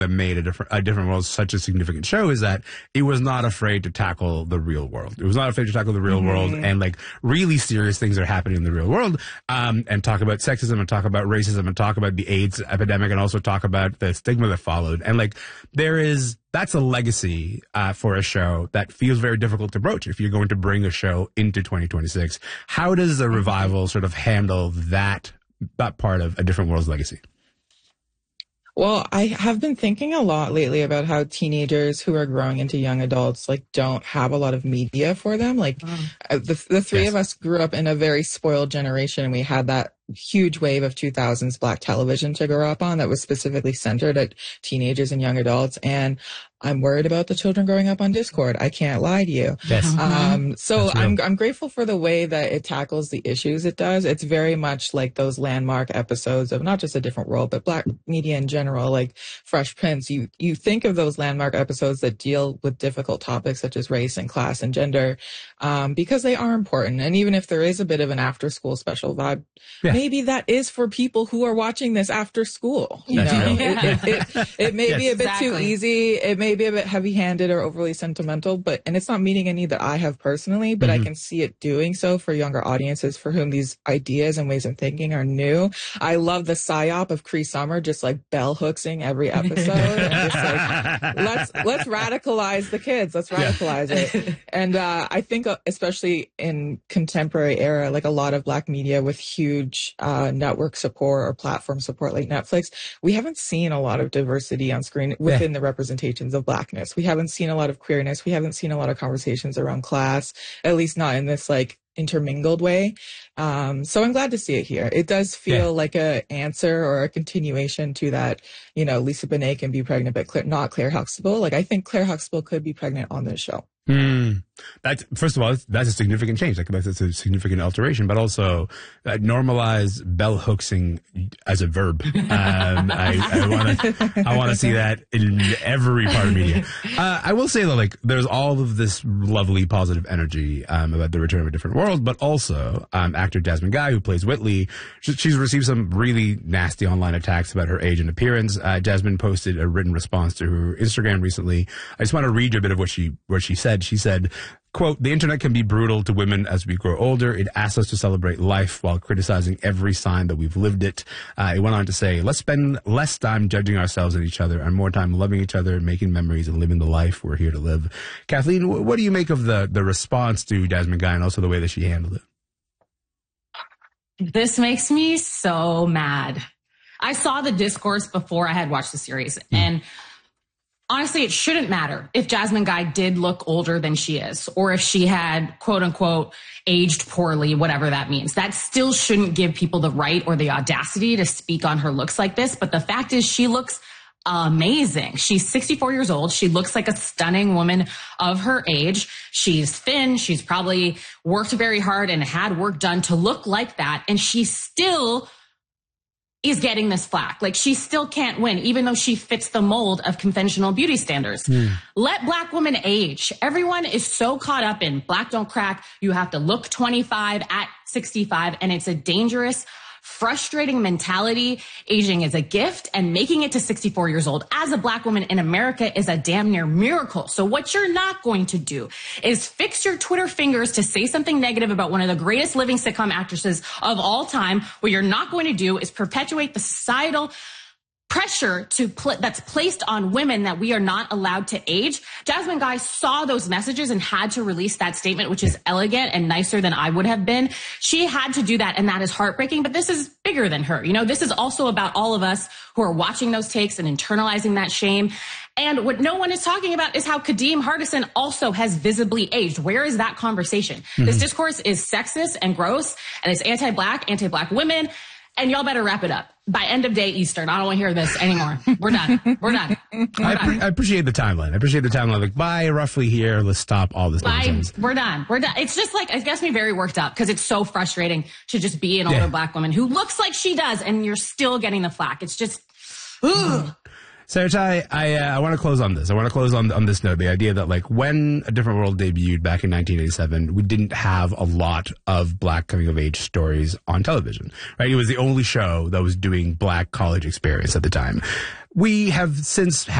that made a different world such a significant show is that it was not afraid to tackle the real world. It was not afraid to tackle the real world, and like really serious things are happening in the real world, and talk about sexism and talk about racism and talk about the AIDS epidemic and also talk about the stigma that followed. And like that's a legacy for a show that feels very difficult to broach if you're going to bring a show into 2026. How does the revival sort of handle that part of A Different World's legacy? Well, I have been thinking a lot lately about how teenagers who are growing into young adults like don't have a lot of media for them. Like the three of us grew up in a very spoiled generation, and we had that huge wave of 2000s Black television to grow up on that was specifically centered at teenagers and young adults. And I'm worried about the children growing up on Discord. I can't lie to you. Yes. So I'm grateful for the way that it tackles the issues it does. It's very much like those landmark episodes of not just A Different World, but Black media in general, like Fresh Prince. You think of those landmark episodes that deal with difficult topics such as race and class and gender, because they are important. And even if there is a bit of an after school special vibe, maybe that is for people who are watching this after school. You know, it may be a bit too easy. It may be a bit heavy-handed or overly sentimental, and it's not meeting a need that I have personally, but I can see it doing so for younger audiences for whom these ideas and ways of thinking are new. I love the psyop of Cree Summer just like bell hooksing every episode and just like let's radicalize the kids. Let's radicalize it. And I think especially in contemporary era, like a lot of Black media with huge network support or platform support like Netflix, we haven't seen a lot of diversity on screen within the representations of Blackness. We haven't seen a lot of queerness. We haven't seen a lot of conversations around class, at least not in this like intermingled way. So I'm glad to see it here. It does feel like a answer or a continuation to that, you know, Lisa Bonet can be pregnant, but not Claire Huxtable. Like I think Claire Huxtable could be pregnant on this show. That's, first of all, that's a significant change. Like that's a significant alteration, but also normalize bell hooksing as a verb. I want to see that in every part of media. I will say though, like there's all of this lovely positive energy about the return of A Different World, but also actor Jasmine Guy, who plays Whitley, she's received some really nasty online attacks about her age and appearance. Jasmine posted a written response to her Instagram recently. I just want to read you a bit of what she said. She said, quote, "The internet can be brutal to women as we grow older. It asks us to celebrate life while criticizing every sign that we've lived it." It went on to say, "Let's spend less time judging ourselves and each other and more time loving each other, making memories, and living the life we're here to live." Kathleen, what do you make of the response to Jasmine Guy and also the way that she handled it? This makes me so mad. I saw the discourse before I had watched the series, and honestly, it shouldn't matter if Jasmine Guy did look older than she is, or if she had, quote unquote, aged poorly, whatever that means. That still shouldn't give people the right or the audacity to speak on her looks like this. But the fact is, she looks amazing. She's 64 years old. She looks like a stunning woman of her age. She's thin. She's probably worked very hard and had work done to look like that. And she still is getting this flack. Like she still can't win, even though she fits the mold of conventional beauty standards. Let Black women age. Everyone is so caught up in Black don't crack. You have to look 25 at 65. And it's a dangerous, frustrating mentality. Aging is a gift, and making it to 64 years old as a Black woman in America is a damn near miracle. So what you're not going to do is fix your Twitter fingers to say something negative about one of the greatest living sitcom actresses of all time. What you're not going to do is perpetuate the societal pressure that's placed on women that we are not allowed to age. Jasmine Guy saw those messages and had to release that statement, which is elegant and nicer than I would have been. She had to do that, and that is heartbreaking, but this is bigger than her. You know, this is also about all of us who are watching those takes and internalizing that shame. And what no one is talking about is how Kadeem Hardison also has visibly aged. Where is that conversation? This discourse is sexist and gross, and it's anti-Black women. And y'all better wrap it up by end of day Eastern. I don't want to hear this anymore. We're done. I appreciate the timeline. Like by roughly here, let's stop all this nonsense. We're done. It's just like, it gets me very worked up because it's so frustrating to just be an older Black woman who looks like she does, and you're still getting the flack. It's just, Sarah Ty, I want to close on this. I want to close on this note, the idea that like when A Different World debuted back in 1987, we didn't have a lot of Black coming of age stories on television, right? It was the only show that was doing Black college experience at the time. We have since